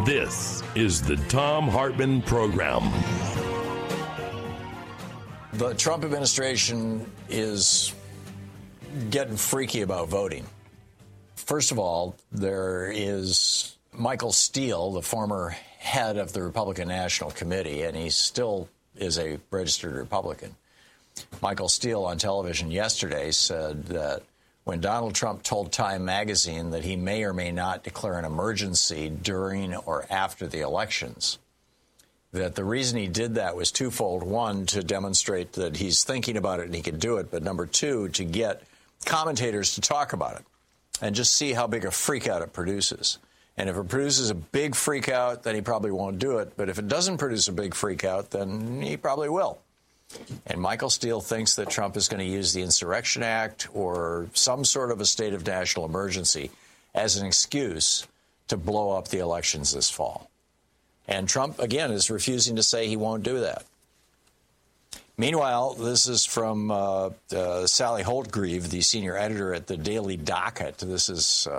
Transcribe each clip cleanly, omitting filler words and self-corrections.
This is the Thom Hartmann Program. The Trump administration is getting freaky about voting. First of all, there is Michael Steele, the former head of the Republican National Committee, and he still is a registered Republican. Michael Steele on television yesterday said that when Donald Trump told Time magazine that he may or may not declare an emergency during or after the elections, that the reason he did that was twofold. One, to demonstrate that he's thinking about it and he can do it. But number two, to get commentators to talk about it and just see how big a freak out it produces. And if it produces a big freak out, then he probably won't do it. But if it doesn't produce a big freak out, then he probably will. And Michael Steele thinks that Trump is going to use the Insurrection Act or some sort of a state of national emergency as an excuse to blow up the elections this fall. And Trump, again, is refusing to say he won't do that. Meanwhile, this is from Sally Holtgreave, the senior editor at the Daily Docket. This is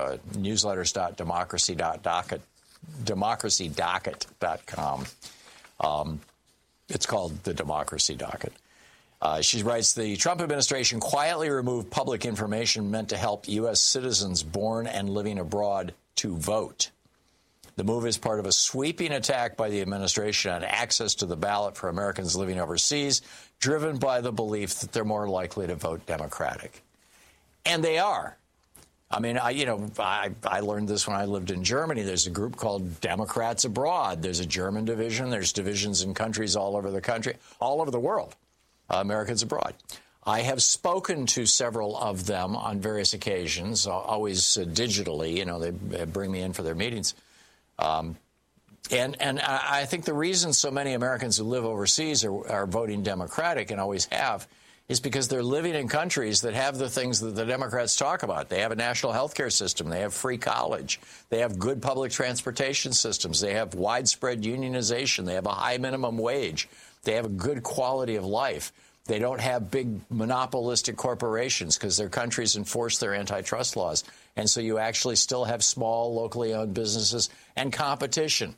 democracydocket.com. It's called the Democracy Docket. She writes, the Trump administration quietly removed public information meant to help U.S. citizens born and living abroad to vote. The move is part of a sweeping attack by the administration on access to the ballot for Americans living overseas, driven by the belief that they're more likely to vote Democratic. And they are. I mean, I learned this when I lived in Germany. There's a group called Democrats Abroad. There's a German division. There's divisions in countries all over the country, all over the world, Americans Abroad. I have spoken to several of them on various occasions, always digitally. You know, they bring me in for their meetings. And I think the reason so many Americans who live overseas are voting Democratic and always have is because they're living in countries that have the things that the Democrats talk about. They have a national health care system. They have free college. They have good public transportation systems. They have widespread unionization. They have a high minimum wage. They have a good quality of life. They don't have big monopolistic corporations because their countries enforce their antitrust laws. And so you actually still have small, locally owned businesses and competition.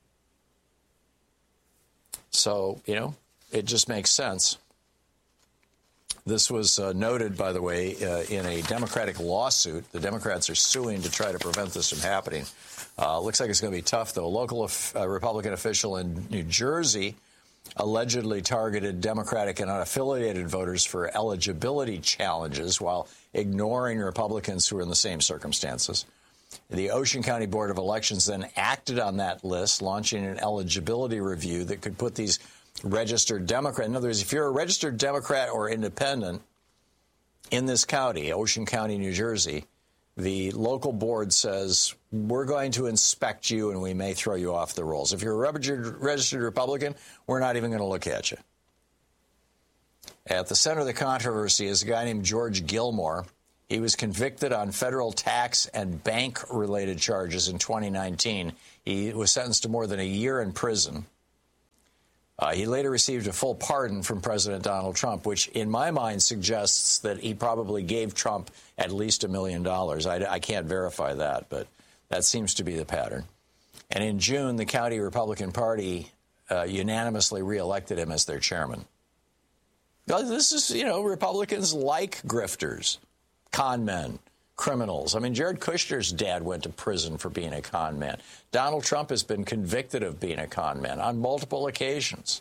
So, you know, it just makes sense. This was noted, by the way, in a Democratic lawsuit. The Democrats are suing to try to prevent this from happening. Looks like it's going to be tough, though. A local Republican official in New Jersey allegedly targeted Democratic and unaffiliated voters for eligibility challenges while ignoring Republicans who are in the same circumstances. The Ocean County Board of Elections then acted on that list, launching an eligibility review that could put these registered Democrat. In other words, if you're a registered Democrat or independent in this county, Ocean County, New Jersey, the local board says, we're going to inspect you and we may throw you off the rolls. If you're a registered Republican, we're not even going to look at you. At the center of the controversy is a guy named George Gilmore. He was convicted on federal tax and bank-related charges in 2019. He was sentenced to more than a year in prison. He later received a full pardon from President Donald Trump, which in my mind suggests that he probably gave Trump at least $1 million. I can't verify that, but that seems to be the pattern. And in June, the county Republican Party unanimously reelected him as their chairman. This is, you know, Republicans like grifters, con men, criminals. I mean, Jared Kushner's dad went to prison for being a con man. Donald Trump has been convicted of being a con man on multiple occasions.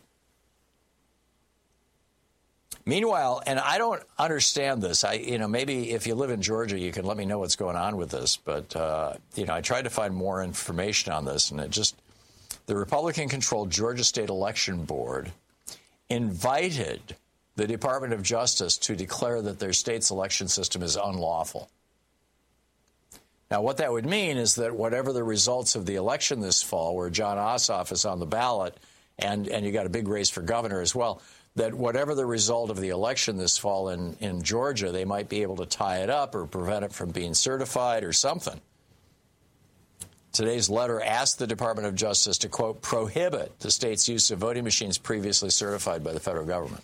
Meanwhile, and I don't understand this. Maybe if you live in Georgia, you can let me know what's going on with this. But, I tried to find more information on this, and the Republican-controlled Georgia State Election Board invited the Department of Justice to declare that their state's election system is unlawful. Now, what that would mean is that whatever the results of the election this fall, where John Ossoff is on the ballot, and you got a big race for governor as well, that whatever the result of the election this fall in Georgia, they might be able to tie it up or prevent it from being certified or something. Today's letter asked the Department of Justice to, quote, prohibit the state's use of voting machines previously certified by the federal government.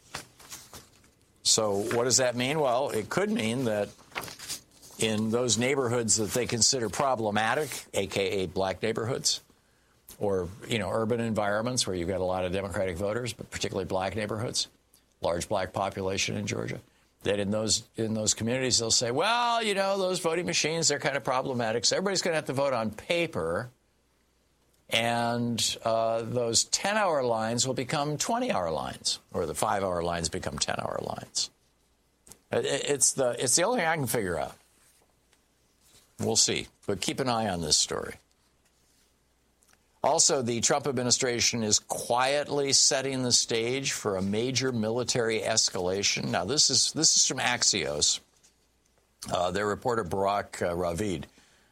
So what does that mean? Well, it could mean that in those neighborhoods that they consider problematic, a.k.a. black neighborhoods, or, urban environments where you've got a lot of Democratic voters, but particularly black neighborhoods, large black population in Georgia, that in those communities they'll say, well, those voting machines, they're kind of problematic, so everybody's going to have to vote on paper, and those 10-hour lines will become 20-hour lines, or the 5-hour lines become 10-hour lines. It's the only thing I can figure out. We'll see, but keep an eye on this story. Also, the Trump administration is quietly setting the stage for a major military escalation. Now, this is from Axios. Their reporter Barak Ravid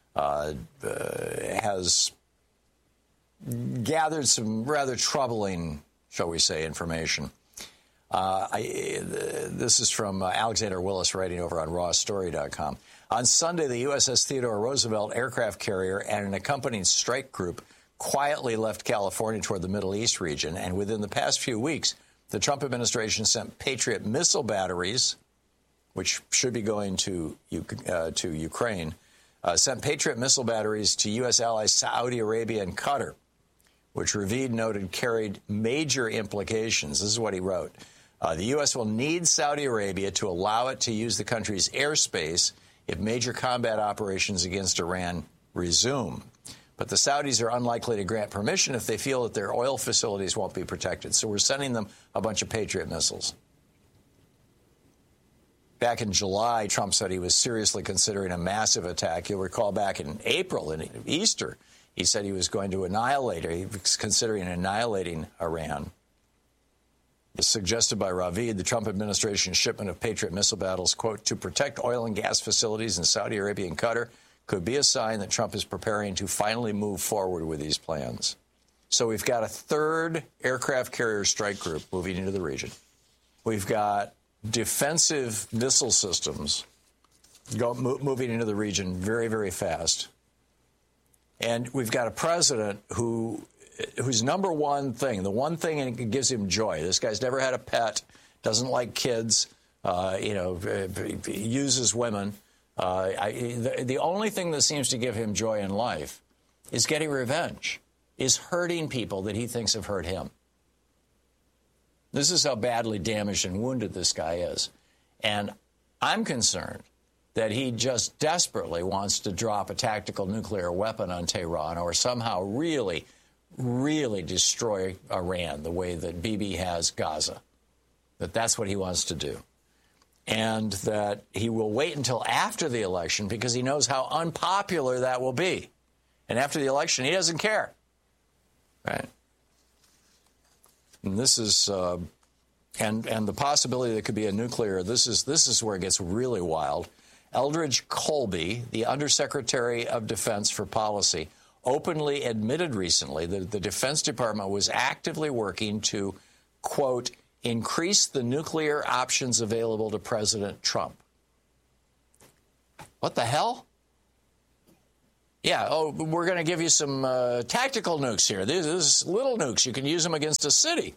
has gathered some rather troubling, shall we say, information. This is from Alexander Willis writing over on rawstory.com. On Sunday, the USS Theodore Roosevelt aircraft carrier and an accompanying strike group quietly left California toward the Middle East region, and within the past few weeks, the Trump administration sent Patriot missile batteries, which should be going to Ukraine, sent Patriot missile batteries to U.S. allies Saudi Arabia and Qatar, which Ravid noted carried major implications. This is what he wrote. The U.S. will need Saudi Arabia to allow it to use the country's airspace if major combat operations against Iran resume. But the Saudis are unlikely to grant permission if they feel that their oil facilities won't be protected. So we're sending them a bunch of Patriot missiles. Back in July, Trump said he was seriously considering a massive attack. You'll recall back in April, in Easter, he said he was going to annihilate, or he was considering annihilating Iran. As suggested by Ravid, the Trump administration's shipment of Patriot missile battles, quote, to protect oil and gas facilities in Saudi Arabia and Qatar could be a sign that Trump is preparing to finally move forward with these plans. So we've got a third aircraft carrier strike group moving into the region. We've got defensive missile systems moving into the region very, very fast. And we've got a president whose number one thing, the one thing that gives him joy, this guy's never had a pet, doesn't like kids, uses women. The only thing that seems to give him joy in life is getting revenge, is hurting people that he thinks have hurt him. This is how badly damaged and wounded this guy is. And I'm concerned that he just desperately wants to drop a tactical nuclear weapon on Tehran or somehow really, really destroy Iran the way that Bibi has Gaza. That's what he wants to do. And that he will wait until after the election because he knows how unpopular that will be. And after the election, he doesn't care. Right? And this is, and the possibility that could be a nuclear, this is where it gets really wild. Eldridge Colby, the Undersecretary of Defense for Policy, openly admitted recently that the Defense Department was actively working to, quote, increase the nuclear options available to President Trump. What the hell? Yeah, we're going to give you some tactical nukes here. These little nukes. You can use them against a city.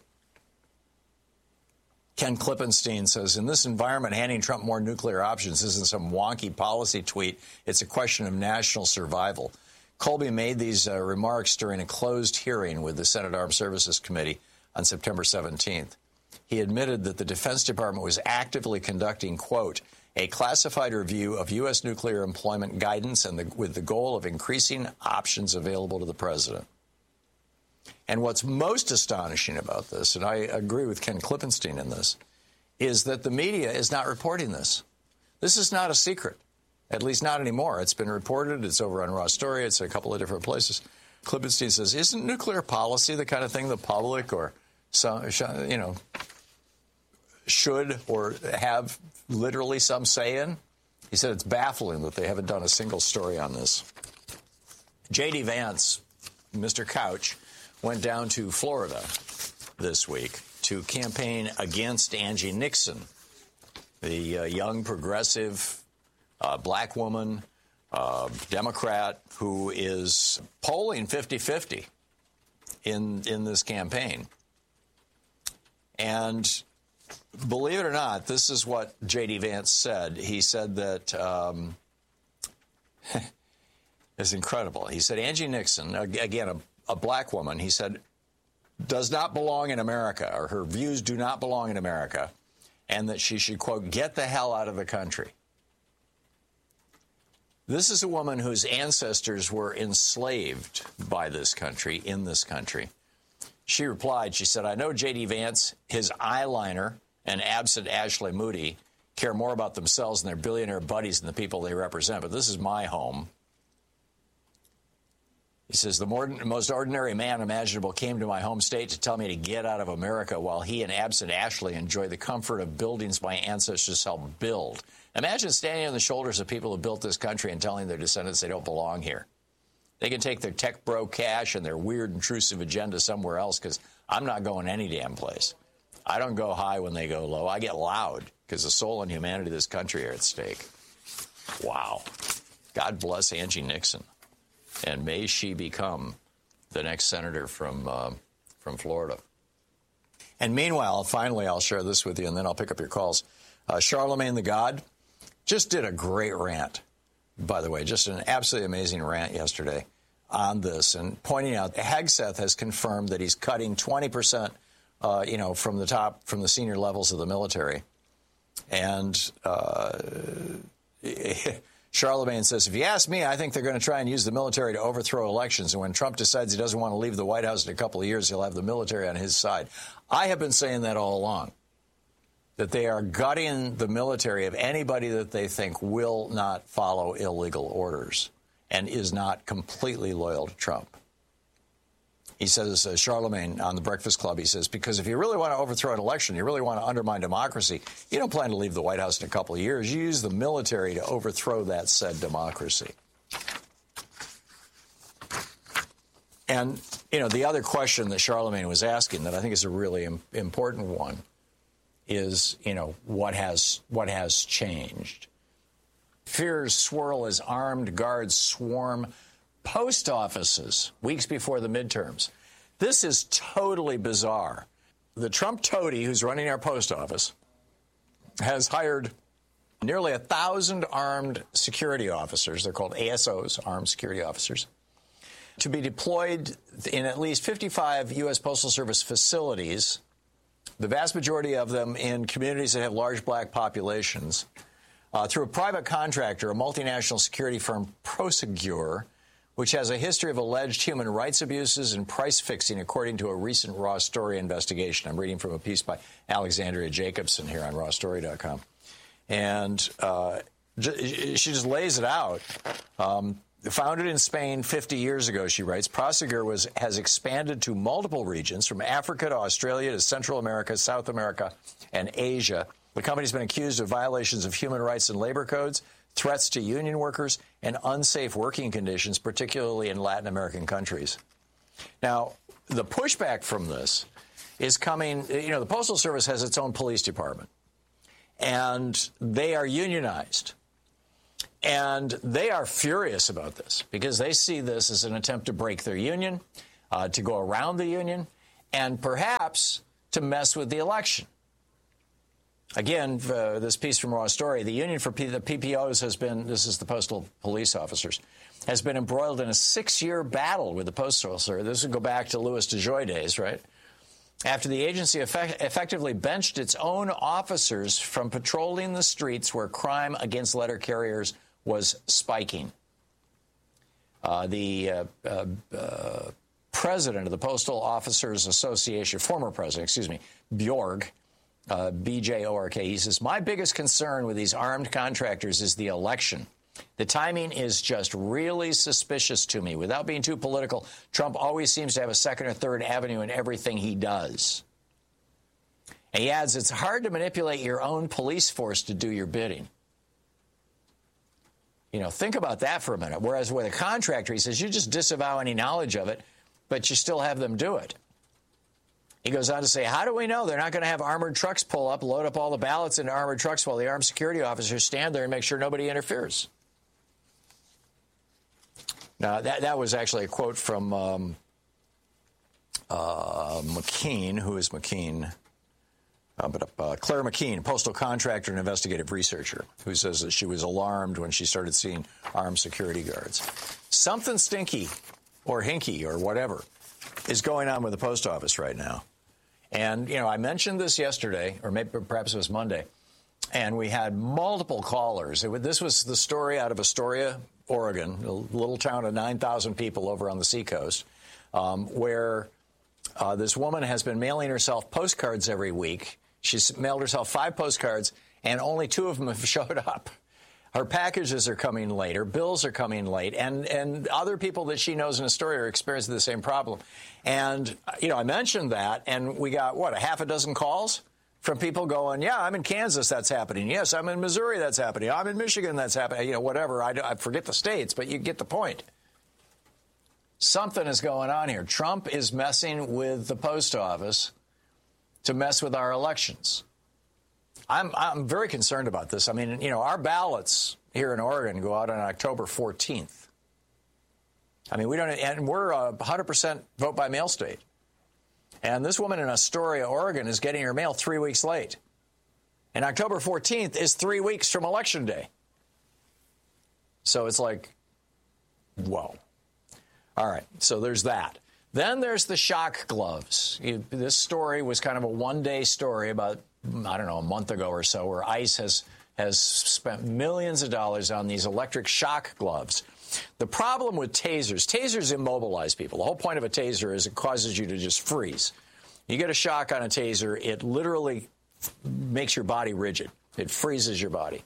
Ken Klippenstein says, in this environment, handing Trump more nuclear options isn't some wonky policy tweet. It's a question of national survival. Colby made these remarks during a closed hearing with the Senate Armed Services Committee on September 17th. He admitted that the Defense Department was actively conducting, quote, a classified review of U.S. nuclear employment guidance with the goal of increasing options available to the president. And what's most astonishing about this, and I agree with Ken Klippenstein in this, is that the media is not reporting this. This is not a secret, at least not anymore. It's been reported. It's over on Raw Story. It's a couple of different places. Klippenstein says, isn't nuclear policy the kind of thing the public or some, should or have literally some say in? He said it's baffling that they haven't done a single story on this. J.D. Vance, Mr. Couch, went down to Florida this week to campaign against Angie Nixon, the young, progressive black woman, Democrat, who is polling 50-50 in this campaign. And believe it or not, this is what J.D. Vance said. He said that it's incredible. He said Angie Nixon, again, a black woman, he said, does not belong in America, or her views do not belong in America, and that she should, quote, get the hell out of the country. This is a woman whose ancestors were enslaved by this country, in this country. She replied, she said, I know J.D. Vance, his eyeliner, and absent Ashley Moody care more about themselves and their billionaire buddies than the people they represent, but this is my home. He says, the most ordinary man imaginable came to my home state to tell me to get out of America while he and absent Ashley enjoy the comfort of buildings my ancestors helped build. Imagine standing on the shoulders of people who built this country and telling their descendants they don't belong here. They can take their tech bro cash and their weird intrusive agenda somewhere else, because I'm not going any damn place. I don't go high when they go low. I get loud because the soul and humanity of this country are at stake. Wow. God bless Angie Nixon. And may she become the next senator from Florida. And meanwhile, finally, I'll share this with you, and then I'll pick up your calls. Charlemagne the God just did a great rant, by the way, just an absolutely amazing rant yesterday on this, and pointing out Hegseth has confirmed that he's cutting 20%, from the top, from the senior levels of the military. And Charlemagne says, if you ask me, I think they're going to try and use the military to overthrow elections. And when Trump decides he doesn't want to leave the White House in a couple of years, he'll have the military on his side. I have been saying that all along, that they are gutting the military of anybody that they think will not follow illegal orders and is not completely loyal to Trump. He says, Charlemagne on the Breakfast Club, he says, because if you really want to overthrow an election, you really want to undermine democracy, you don't plan to leave the White House in a couple of years. You use the military to overthrow that said democracy. And, the other question that Charlemagne was asking that I think is a really important one is, what has changed? Fears swirl as armed guards swarm post offices weeks before the midterms. This is totally bizarre. The Trump toady who's running our post office has hired nearly 1,000 armed security officers. They're called ASOs, armed security officers, to be deployed in at least 55 U.S. Postal Service facilities, the vast majority of them in communities that have large black populations, through a private contractor, a multinational security firm, Prosegur, which has a history of alleged human rights abuses and price fixing, according to a recent Raw Story investigation. I'm reading from a piece by Alexandria Jacobson here on rawstory.com. And she just lays it out. Founded in Spain 50 years ago, she writes, Prosegur has expanded to multiple regions, from Africa to Australia to Central America, South America, and Asia. The company's been accused of violations of human rights and labor codes, threats to union workers, and unsafe working conditions, particularly in Latin American countries. Now, the pushback from this is coming, the Postal Service has its own police department, and they are unionized. And they are furious about this because they see this as an attempt to break their union, to go around the union, and perhaps to mess with the election. Again, this piece from Raw Story, the union for the PPOs has been, this is the postal police officers, has been embroiled in a 6-year battle with the Postal Service. This would go back to Louis DeJoy days, right? After the agency effectively benched its own officers from patrolling the streets where crime against letter carriers was spiking. The president of the Postal Officers Association, former president, Bjorg, B-J-O-R-K, he says, my biggest concern with these armed contractors is the election. The timing is just really suspicious to me. Without being too political, Trump always seems to have a second or third avenue in everything he does. And he adds, it's hard to manipulate your own police force to do your bidding. Think about that for a minute. Whereas with a contractor, he says, you just disavow any knowledge of it, but you still have them do it. He goes on to say, how do we know they're not going to have armored trucks pull up, load up all the ballots into armored trucks while the armed security officers stand there and make sure nobody interferes? Now, that was actually a quote from McKean. Who is McKean? Claire McKean, postal contractor and investigative researcher, who says that she was alarmed when she started seeing armed security guards. Something stinky or hinky or whatever is going on with the post office right now. And, I mentioned this yesterday, or maybe perhaps it was Monday, and we had multiple callers. This was the story out of Astoria, Oregon, a little town of 9,000 people over on the seacoast, where this woman has been mailing herself postcards every week. She's mailed herself 5 postcards, and only 2 of them have showed up. Her packages are coming late. Her bills are coming late. And other people that she knows in Astoria are experiencing the same problem. And, I mentioned that, and we got, a half a dozen calls from people going, yeah, I'm in Kansas, that's happening. Yes, I'm in Missouri, that's happening. I'm in Michigan, that's happening. Whatever. I forget the states, but you get the point. Something is going on here. Trump is messing with the post office to mess with our elections. I'm very concerned about this. I mean, our ballots here in Oregon go out on October 14th. I mean, we're a 100% vote by mail state. And this woman in Astoria, Oregon, is getting her mail 3 weeks late. And October 14th is 3 weeks from Election Day. So it's like, whoa. All right, so there's that. Then there's the shock gloves. This story was kind of a one-day story about, a month ago or so, where ICE has spent millions of dollars on these electric shock gloves. The problem with tasers immobilize people. The whole point of a taser is it causes you to just freeze. You get a shock on a taser, it literally makes your body rigid. It freezes your body.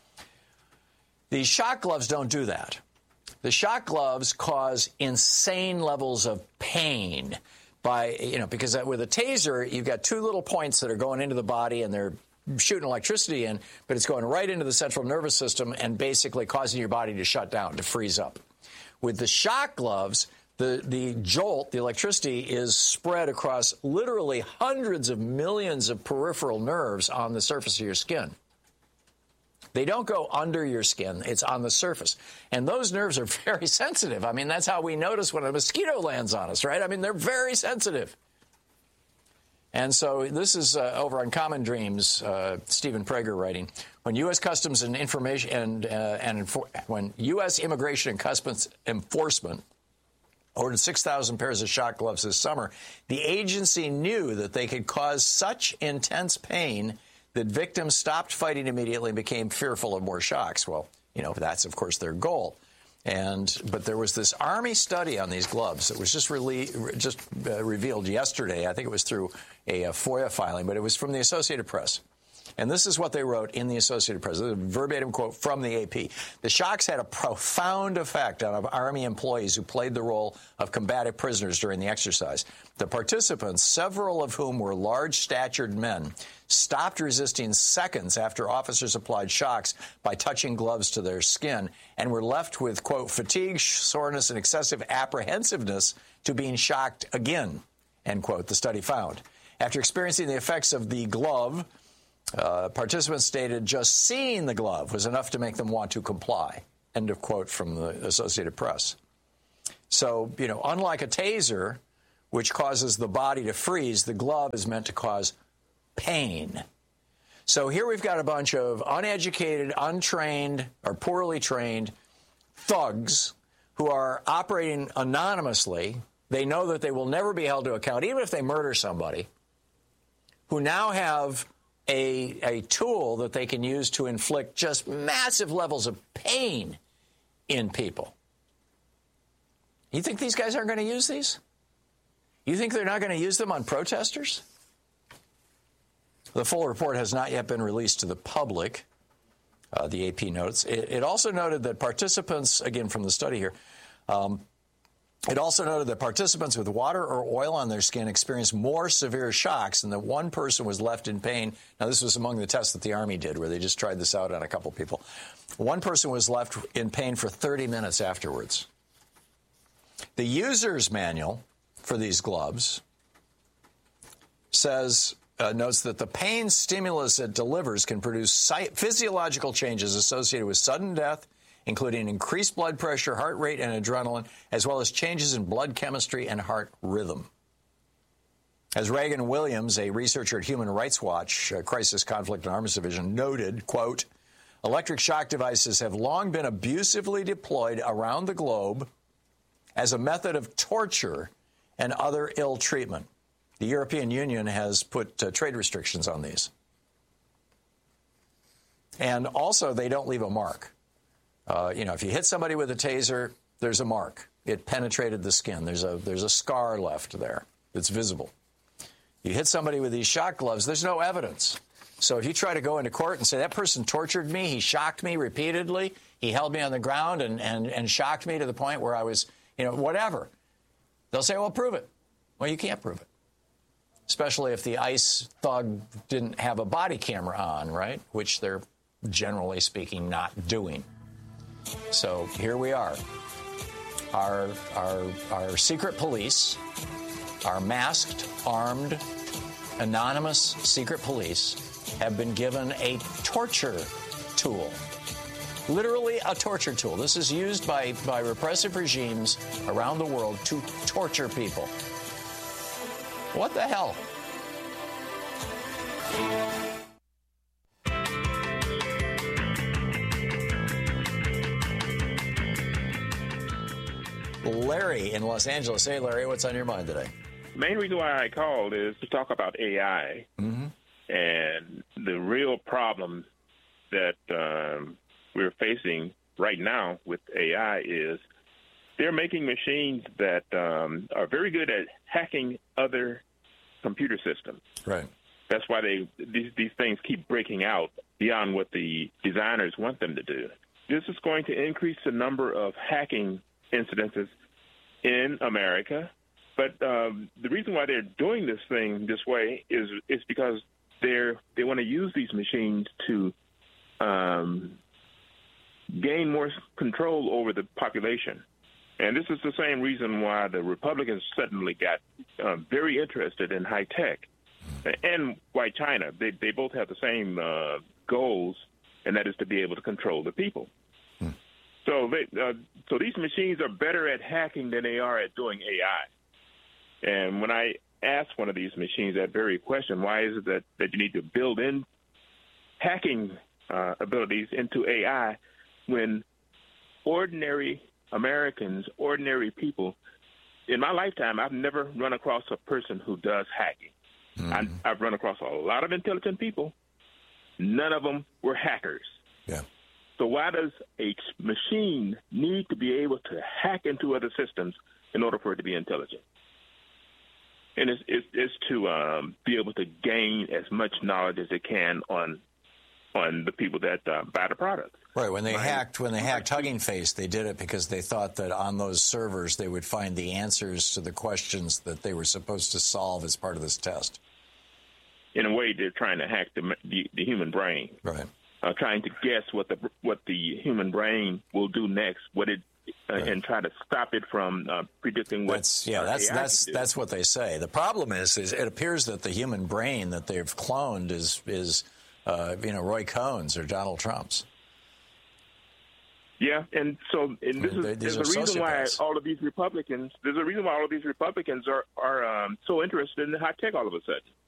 These shock gloves don't do that. The shock gloves cause insane levels of pain because with a taser, you've got 2 little points that are going into the body and they're shooting electricity in, but it's going right into the central nervous system and basically causing your body to shut down, to freeze up. With the shock gloves, the jolt, the electricity is spread across literally hundreds of millions of peripheral nerves on the surface of your skin. They don't go under your skin. It's on the surface. And those nerves are very sensitive. I mean, that's how we notice when a mosquito lands on us, right? I mean, they're very sensitive. And so this is over on Common Dreams, Stephen Prager writing, when U.S. Customs and Information when U.S. Immigration and Customs Enforcement ordered 6,000 pairs of shock gloves this summer, the agency knew that they could cause such intense pain that victims stopped fighting immediately and became fearful of more shocks. Well, that's, of course, their goal. But there was this Army study on these gloves that was just revealed yesterday. I think it was through a FOIA filing, but it was from the Associated Press. And this is what they wrote in the Associated Press. This is a verbatim quote from the AP. The shocks had a profound effect on Army employees who played the role of combative prisoners during the exercise. The participants, several of whom were large-statured men, stopped resisting seconds after officers applied shocks by touching gloves to their skin and were left with, quote, fatigue, soreness, and excessive apprehensiveness to being shocked again, end quote, the study found. After experiencing the effects of the glove, participants stated just seeing the glove was enough to make them want to comply, end of quote from the Associated Press. So, unlike a taser, which causes the body to freeze, the glove is meant to cause pain. So here we've got a bunch of uneducated, untrained, or poorly trained thugs who are operating anonymously. They know that they will never be held to account, even if they murder somebody, who now have a tool that they can use to inflict just massive levels of pain in people. You think these guys aren't going to use these? You think they're not going to use them on protesters? The full report has not yet been released to the public, the AP notes. It also noted that participants, again from the study here, it also noted that participants with water or oil on their skin experienced more severe shocks and that one person was left in pain. Now, this was among the tests that the Army did, where they just tried this out on a couple people. One person was left in pain for 30 minutes afterwards. The user's manual for these gloves notes that the pain stimulus it delivers can produce physiological changes associated with sudden death, including increased blood pressure, heart rate, and adrenaline, as well as changes in blood chemistry and heart rhythm. As Reagan Williams, a researcher at Human Rights Watch, Crisis, Conflict, and Arms Division, noted, quote, electric shock devices have long been abusively deployed around the globe as a method of torture and other ill treatment. The European Union has put trade restrictions on these. And also, they don't leave a mark. If you hit somebody with a taser, there's a mark. It penetrated the skin. There's a scar left there that's visible. You hit somebody with these shock gloves, there's no evidence. So if you try to go into court and say, that person tortured me, he shocked me repeatedly, he held me on the ground and shocked me to the point where I was, whatever, they'll say, well, prove it. Well, you can't prove it. Especially if the ICE thug didn't have a body camera on, right? Which they're, generally speaking, not doing. So here we are. Our secret police, our masked, armed, anonymous secret police have been given a torture tool. Literally a torture tool. This is used by repressive regimes around the world to torture people. What the hell? Larry in Los Angeles. Hey, Larry, what's on your mind today? The main reason why I called is to talk about AI. Mm-hmm. And the real problem that we're facing right now with AI is they're making machines that are very good at hacking other computer systems. Right. That's why these things keep breaking out beyond what the designers want them to do. This is going to increase the number of hacking incidences in America. But the reason why they're doing this thing this way is because they want to use these machines to gain more control over the population. And this is the same reason why the Republicans suddenly got very interested in high tech and why China. They both have the same goals, and that is to be able to control the people. So these machines are better at hacking than they are at doing AI. And when I asked one of these machines that very question, why is it that you need to build in hacking abilities into AI when ordinary Americans, ordinary people, in my lifetime, I've never run across a person who does hacking. Mm-hmm. I've run across a lot of intelligent people. None of them were hackers. Yeah. So why does a machine need to be able to hack into other systems in order for it to be intelligent? And it's to be able to gain as much knowledge as it can on the people that buy the product. Right. When they hacked Hugging Face, they did it because they thought that on those servers they would find the answers to the questions that they were supposed to solve as part of this test. In a way, they're trying to hack the human brain. Right. Trying to guess what the human brain will do next, right. And try to stop it from predicting what. That's what they say. The problem is it appears that the human brain that they've cloned is Roy Cohn's or Donald Trump's. Yeah, and there's a reason why all of these Republicans are so interested in high tech all of a sudden.